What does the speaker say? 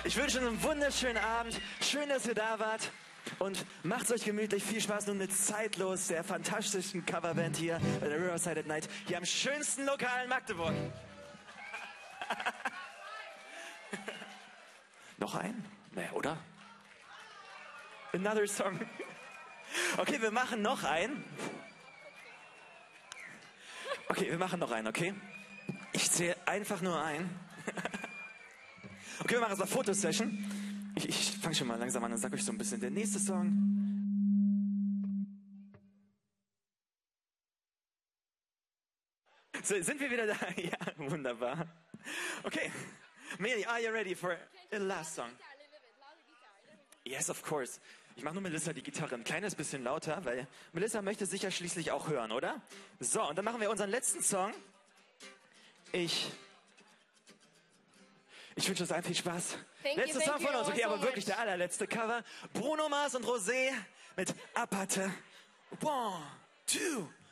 Ich wünsche einen wunderschönen Abend. Schön, dass ihr da wart. Und macht's euch gemütlich. Viel Spaß nun mit Zeitlos, der fantastischen Coverband hier bei der Riverside at Night. Hier am schönsten Lokal in Magdeburg. Noch ein? Nee, oder? Another song. Okay, wir machen noch einen. Okay, wir machen noch einen, okay? Ich zähle einfach nur ein. Okay, wir machen so eine Fotosession. Ich fange schon mal langsam an und sage euch so ein bisschen der nächste Song. So, sind wir wieder da? Ja, wunderbar. Okay, Meli, are you ready for the last song? Yes, of course. Ich mache nur Melissa die Gitarre ein kleines bisschen lauter, weil Melissa möchte sich ja schließlich auch hören, oder? So, und dann machen wir unseren letzten Song. Ich wünsche uns allen viel Spaß. Letzter Song von uns, okay, aber wirklich der allerletzte Cover. Bruno Mars und Rosé mit Aparte. 1, 2,